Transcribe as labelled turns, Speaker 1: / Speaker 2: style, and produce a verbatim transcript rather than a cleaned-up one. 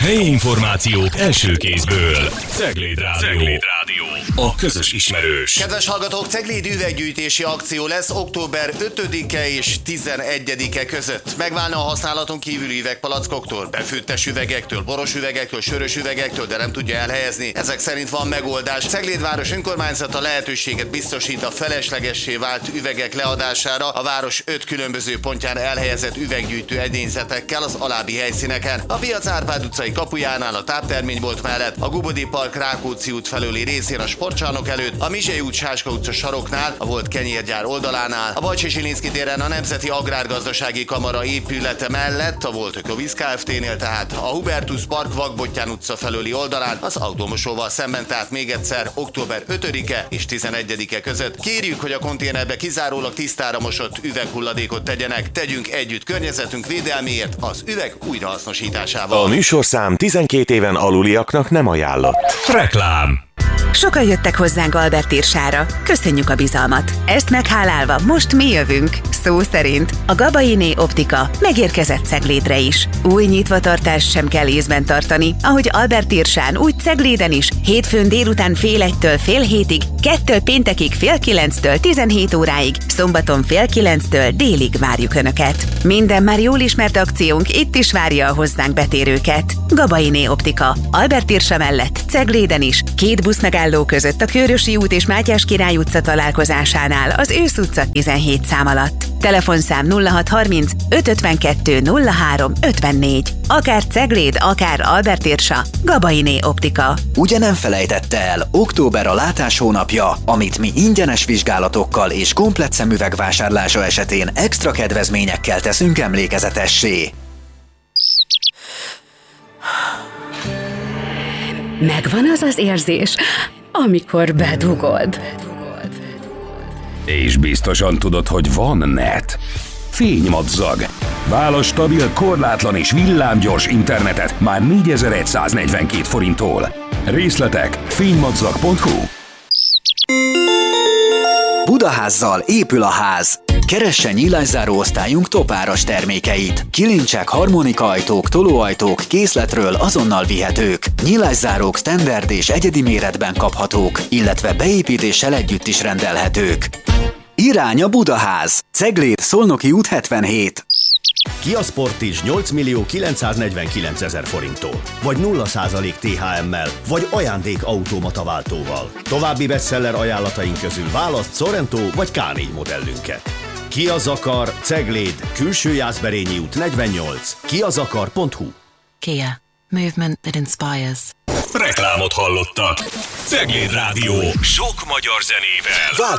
Speaker 1: Helyi információk első kézből. Cegléd Rádió. Cegléd Rádió. A közös ismerős.
Speaker 2: Kedves hallgatók, Cegléd üveggyűjtési akció lesz október ötödike és tizenegyedike között. Megválna a használaton kívüli üvegpalackoktól, befőttes üvegektől, boros üvegektől, sörös üvegektől, de nem tudja elhelyezni. Ezek szerint van megoldás. Cegléd város önkormányzata lehetőséget biztosít a feleslegessé vált üvegek leadására a város öt különböző pontján elhelyezett üveggyűjtő edényzetekkel az alábbi helyszíneken. A Piac Árpád utcai kapujánál, a tápterménybolt mellett, a Gubodi Park Rákóczi út felőli részén a sportcsarnok előtt, a Mizsei út Sáska utca saroknál, a volt kenyérgyár oldalánál, a Bajcsy Zsilinszky téren a Nemzeti Agrárgazdasági Kamara épülete mellett, a volt Ökovíz Kft-nél, tehát a Hubertus Park Vakbottyán utca felőli oldalán, az autómosóval szemben, tehát még egyszer október ötödike és tizenegyedike között. Kérjük, hogy a konténerbe kizárólag tisztára mosott üveghulladékot tegyenek, tegyünk együtt környezetünk védelméért az üveg újrahasznosításával.
Speaker 3: A műsorszám tizenkét éven aluliaknak nem ajánlott.
Speaker 1: Reklám.
Speaker 4: Sokan jöttek hozzánk Albert Irsára. Köszönjük a bizalmat. Ezt meghálálva most mi jövünk. Szó szerint a Gabainé Optika megérkezett Ceglédre is. Új nyitvatartást sem kell észben tartani, ahogy Albert Irsán, úgy Cegléden is. Hétfőn délután fél egytől fél hétig, kettől péntekig fél kilenctől tizenhét óráig, szombaton fél kilenctől délig várjuk Önöket. Minden már jól ismert akciónk itt is várja a hozzánk betérőket. Gabainé Optika. Albert Irsa mellett Cegléden is. Két busz megálló között a Kőrösi út és Mátyás Király utca találkozásánál az Ősz utca tizenhét szám alatt. Telefonszám nulla hat harminc öt ötvenkettő nulla három ötvennégy. Akár Cegléd, akár Albert Irsa. Gabainé Optika.
Speaker 5: Ugye nem felejtette el, október a látás hónapja, amit mi ingyenes vizsgálatokkal és komplett szemüveg vásárlása esetén extra kedvezményekkel teszünk emlékezetessé.
Speaker 6: Megvan az az érzés, amikor bedugod.
Speaker 7: És biztosan tudod, hogy van net. Fénymadzag. Válasz stabil, korlátlan és villámgyors internetet már négyezer-száznegyvenkét forinttól. Részletek fénymadzag pont hu.
Speaker 5: Budaházzal épül a ház. Keresse nyílászáró osztályunk topáras termékeit. Kilincsek, harmonikaajtók, tolóajtók készletről azonnal vihetők. Nyílászárók standard és egyedi méretben kaphatók, illetve beépítéssel együtt is rendelhetők. Irány a Budaház. Cegléd, Szolnoki út hetvenhét.
Speaker 8: Kia Sportage nyolc millió kilencszáznegyvenkilencezer forinttól, vagy nulla százalék té há emmel, vagy ajándék automata váltóval. További bestseller ajánlataink közül választ Sorento vagy ká négy modellünket. Kia Zakar, Cegléd, Külső Jászberényi út negyvennyolc, kiazakar pont hu.
Speaker 9: Kia. Movement that inspires.
Speaker 1: Reklámot hallottak. Cegléd Rádió. Sok magyar zenével.